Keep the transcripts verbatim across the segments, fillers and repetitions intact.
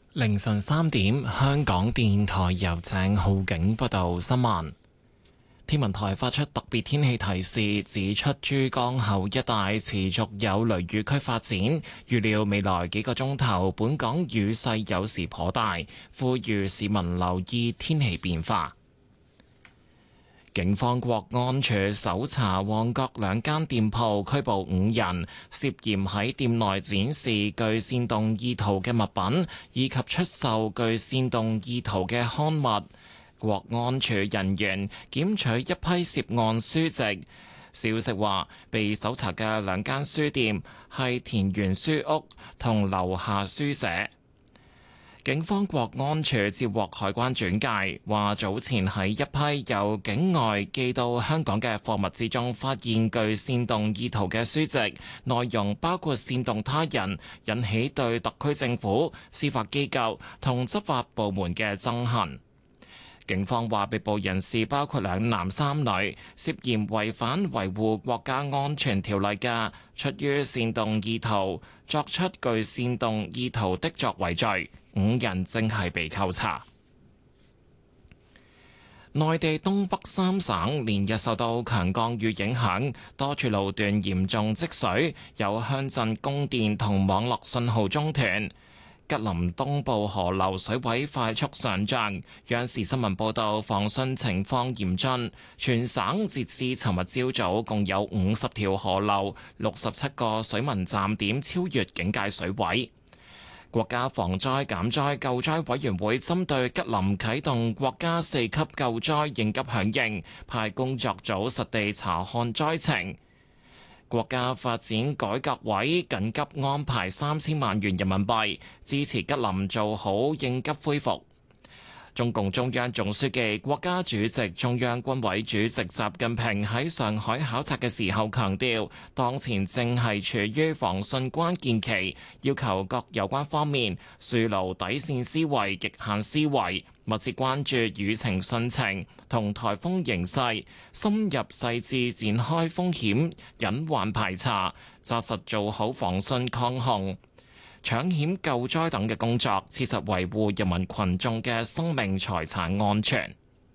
凌晨三點，香港電台由鄭浩景報道新聞。天文台發出特別天氣提示，指出珠江口一帶持續有雷雨區發展，預料未來幾個鐘頭本港雨勢有時頗大，呼籲市民留意天氣變化。警方國安處搜查旺角兩間店鋪，拘捕五人，涉嫌喺店內展示具煽動意圖嘅物品，以及出售具煽動意圖嘅刊物。國安處人員檢取一批涉案書籍。消息話，被搜查嘅兩間書店係田園書屋同樓下書社。警方國安處接獲海關轉介，話早前喺一批由境外寄到香港嘅貨物之中，發現具煽動意圖嘅書籍，內容包括煽動他人，引起對特區政府、司法機構同執法部門嘅憎恨。警方話，被捕人士包括兩男三女，涉嫌違反維護國家安全條例嘅，出於煽動意圖作出具煽動意圖的作為罪，五人正係被扣查。內地東北三省連日受到強降雨影響，多處路段嚴重積水，有鄉鎮供電同網絡信號中斷。吉林東部河流水位快速上漲，央視新聞報道防汛情況嚴峻，全省截至尋日朝早共有五十條河流、六十七個水文站點超越警戒水位。國家防災減災救災委員會針對吉林啟動國家四級救災應急響應，派工作組實地查看災情。國家發展改革委緊急安排三千萬元人民幣，支持吉林做好應急恢復。中共中央總書記、國家主席、中央軍委主席習近平喺上海考察嘅時候強調，當前正係處於防汛關鍵期，要求各有關方面樹牢底線思維、極限思維，密切關注輿情汛情同颱風形勢，深入細緻展開風險隱患排查，紮實做好防汛抗洪、搶險救災等嘅工作，切實維護人民群眾嘅生命財產安全。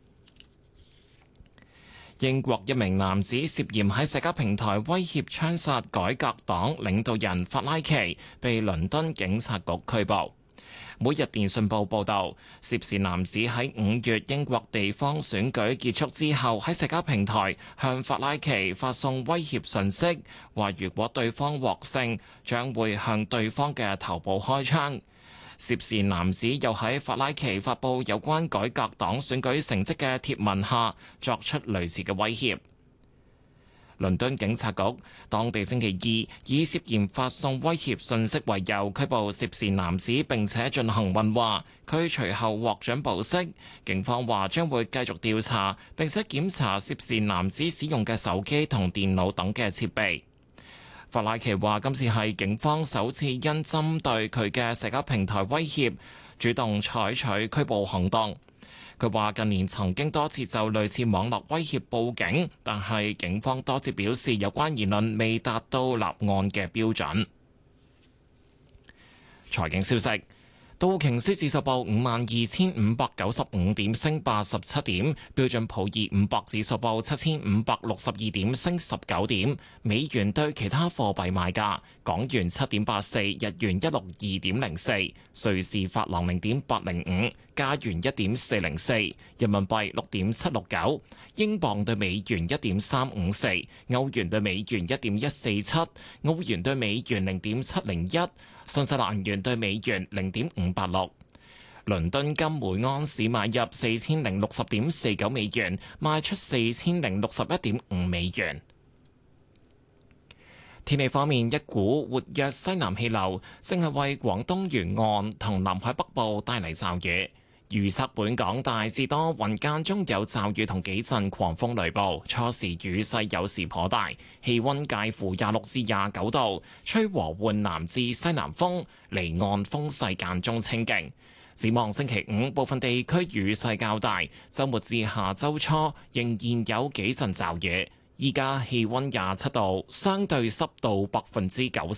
英國一名男子涉嫌喺社交平台威脅槍殺改革黨領導人法拉奇，被倫敦警察局拘捕。每日電訊報報導，涉事男子喺五月英國地方選舉結束之後，喺社交平台向法拉奇發送威脅訊息，話如果對方獲勝，將會向對方嘅頭部開槍。涉事男子又喺法拉奇發布有關改革黨選舉成績嘅貼文下，作出類似嘅威脅。倫敦警察局當地星期二以涉嫌發送威脅信息為由拘捕涉事男子，並且進行問話，佢隨後獲准保釋。警方話將會繼續調查，並且檢查涉事男子使用嘅手機同電腦等嘅設備。法拉奇話今次係警方首次因針對佢嘅社交平台威脅，主動採取拘捕行動。佢話近年曾經多次就類似網絡威脅報警，但係警方多次表示有關言論未達到立案嘅標準。財經消息。道瓊斯指數報五萬二千五百九十五點，升八十七點；標準普爾五百指數報七千五百六十二點，升十九點。美元對其他貨幣賣價：港元七點八四，日元一六二點零四，瑞士法郎零點八零五，加元一點四零四，人民幣六點七六九，英鎊對美元一點三五四，歐元對美元一點一四七，澳元對美元零點七零一。新西蘭元對美元零點五八六，倫敦金每安士買入四千零六十點四九美元，賣出四千零六十一點五美元。天氣方面，一股活躍西南氣流正係為廣東沿岸同南海北部帶嚟驟雨。預測本港大致多雲，間中有驟雨同幾陣狂風雷暴，初時雨勢有時頗大，氣溫介乎廿六至廿九度，吹和緩南至西南風，離岸風勢間中清勁。展望星期五，部分地區雨勢較大，週末至下週初仍然有幾陣驟雨。依家氣溫廿七度，相對濕度百分之九十。